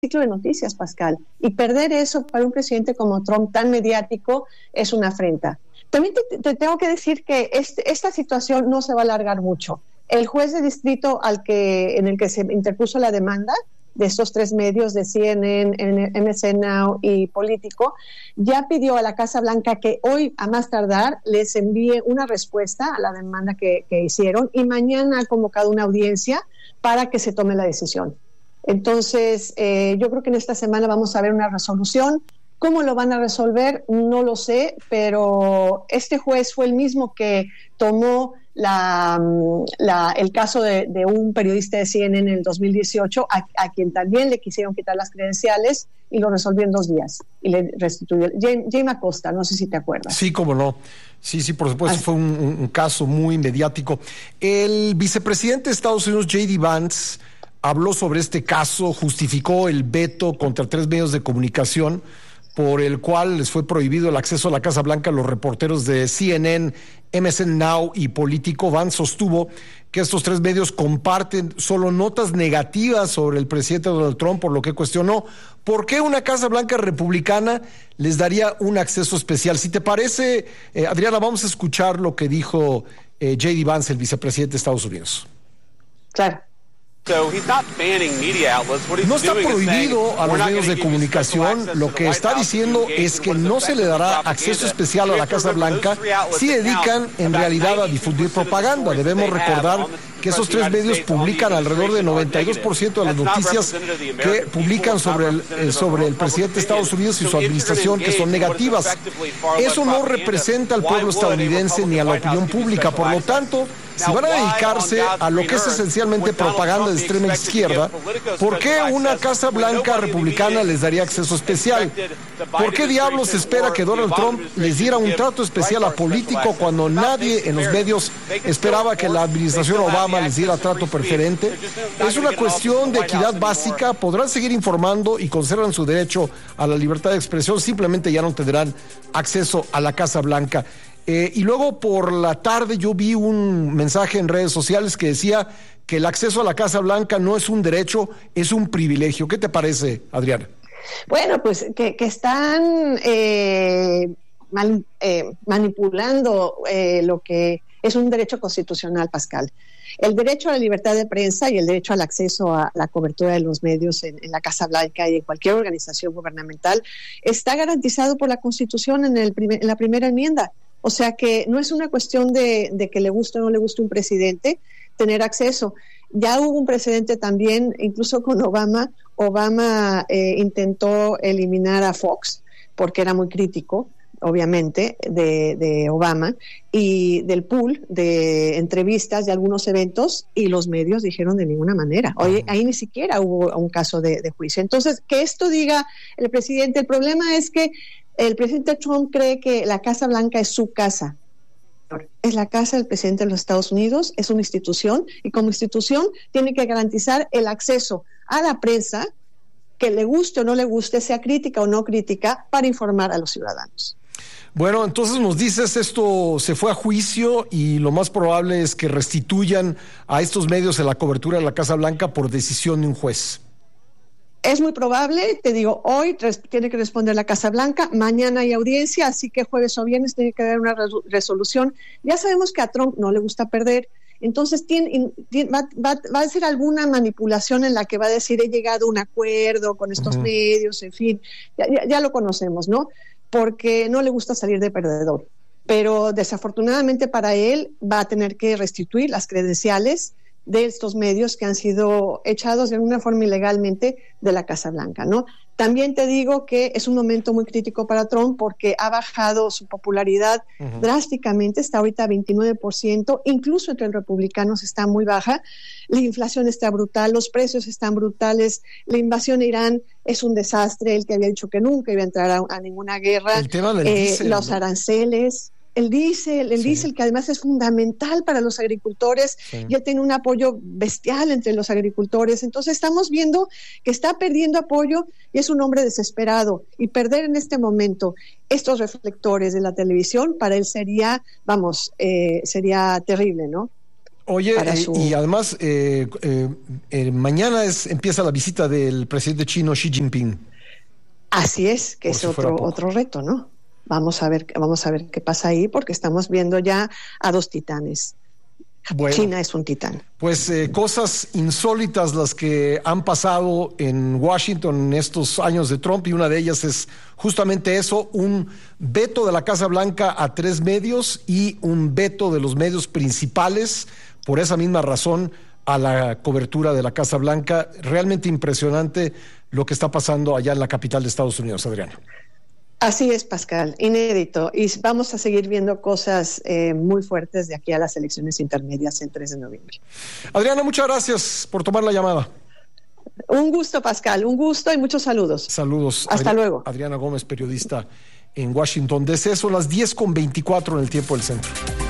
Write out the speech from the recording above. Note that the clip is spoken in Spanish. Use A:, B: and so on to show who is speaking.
A: ciclo de noticias, Pascal. Y perder eso para un presidente como Trump, tan mediático, es una afrenta. También te tengo que decir que esta situación no se va a alargar mucho. El juez de distrito en el que se interpuso la demanda de estos 3 medios, de CNN, MSN Now y Político, ya pidió a la Casa Blanca que hoy, a más tardar, les envíe una respuesta a la demanda que hicieron, y mañana ha convocado una audiencia para que se tome la decisión. Entonces, yo creo que en esta semana vamos a ver una resolución. ¿Cómo lo van a resolver? No lo sé, pero este juez fue el mismo que tomó el caso de un periodista de CNN en el 2018, a quien también le quisieron quitar las credenciales, y lo resolvió en 2 días y le restituyó. Jaime Acosta, no sé si te acuerdas.
B: Sí, cómo no. Sí, por supuesto, fue un caso muy mediático. El vicepresidente de Estados Unidos, J.D. Vance, habló sobre este caso, justificó el veto contra 3 medios de comunicación por el cual les fue prohibido el acceso a la Casa Blanca a los reporteros de CNN, MSN Now y Político. Vance sostuvo que estos 3 medios comparten solo notas negativas sobre el presidente Donald Trump, por lo que cuestionó por qué una Casa Blanca republicana les daría un acceso especial. Si te parece, Adriana, vamos a escuchar lo que dijo J.D. Vance, el vicepresidente de Estados Unidos.
A: Claro.
B: No está prohibido a los medios de comunicación. Lo que está diciendo es que no se le dará acceso especial a la Casa Blanca si dedican en realidad a difundir propaganda. Debemos recordar que esos 3 medios publican alrededor del 92% de las noticias que publican sobre el presidente de Estados Unidos y su administración, que son negativas. Eso no representa al pueblo estadounidense ni a la opinión pública. Por lo tanto, si van a dedicarse a lo que es esencialmente propaganda de extrema izquierda, ¿por qué una Casa Blanca republicana les daría acceso especial? ¿Por qué diablos espera que Donald Trump les diera un trato especial a Político cuando nadie en los medios esperaba que la administración Obama les diera trato preferente? Es una cuestión de equidad básica. Podrán seguir informando y conservan su derecho a la libertad de expresión, simplemente ya no tendrán acceso a la Casa Blanca. Y luego por la tarde yo vi un mensaje en redes sociales que decía que el acceso a la Casa Blanca no es un derecho, es un privilegio. ¿Qué te parece, Adriana?
A: Bueno, pues que están manipulando lo que es un derecho constitucional, Pascal. El derecho a la libertad de prensa y el derecho al acceso a la cobertura de los medios en la Casa Blanca y en cualquier organización gubernamental está garantizado por la Constitución en la primera enmienda. O sea que no es una cuestión de que le guste o no le guste un presidente tener acceso. Ya hubo un precedente también, incluso con Obama. Obama intentó eliminar a Fox porque era muy crítico, obviamente, de Obama y del pool de entrevistas de algunos eventos, y los medios dijeron de ninguna manera. Oye, ahí ni siquiera hubo un caso de juicio. Entonces, que esto diga el presidente, el problema es que el presidente Trump cree que la Casa Blanca es su casa. Es la casa del presidente de los Estados Unidos, es una institución, y como institución tiene que garantizar el acceso a la prensa, que le guste o no le guste, sea crítica o no crítica, para informar a los ciudadanos.
B: Bueno, entonces nos dices, esto se fue a juicio y lo más probable es que restituyan a estos medios en la cobertura de la Casa Blanca por decisión de un juez.
A: Es muy probable, te digo, hoy tiene que responder la Casa Blanca, mañana hay audiencia, así que jueves o viernes tiene que haber una resolución. Ya sabemos que a Trump no le gusta perder, entonces va a hacer alguna manipulación en la que va a decir he llegado a un acuerdo con estos medios, en fin, ya lo conocemos, ¿no? Porque no le gusta salir de perdedor. Pero desafortunadamente para él va a tener que restituir las credenciales de estos medios que han sido echados de alguna forma ilegalmente de la Casa Blanca, ¿no? También te digo que es un momento muy crítico para Trump porque ha bajado su popularidad drásticamente, está ahorita a 29%, incluso entre los republicanos está muy baja, la inflación está brutal, los precios están brutales, la invasión a Irán es un desastre, él que había dicho que nunca iba a entrar a ninguna guerra,
B: el tema del diésel,
A: los aranceles. El diésel, que además es fundamental para los agricultores, ya tiene un apoyo bestial entre los agricultores. Entonces estamos viendo que está perdiendo apoyo y es un hombre desesperado. Y perder en este momento estos reflectores de la televisión para él sería, sería terrible, ¿no?
B: Oye, y además mañana empieza la visita del presidente chino Xi Jinping.
A: Así es, que es otro reto, ¿no? Vamos a ver qué pasa ahí, porque estamos viendo ya a dos titanes. Bueno, China es un titán.
B: Pues cosas insólitas las que han pasado en Washington en estos años de Trump, y una de ellas es justamente eso, un veto de la Casa Blanca a 3 medios y un veto de los medios principales, por esa misma razón, a la cobertura de la Casa Blanca. Realmente impresionante lo que está pasando allá en la capital de Estados Unidos, Adriana.
A: Así es, Pascal, inédito. Y vamos a seguir viendo cosas muy fuertes de aquí a las elecciones intermedias el 3 de noviembre.
B: Adriana, muchas gracias por tomar la llamada.
A: Un gusto, Pascal, un gusto y muchos saludos.
B: Saludos.
A: Hasta luego.
B: Adriana Gómez, periodista en Washington DC. Son las 10:24 en el tiempo del centro.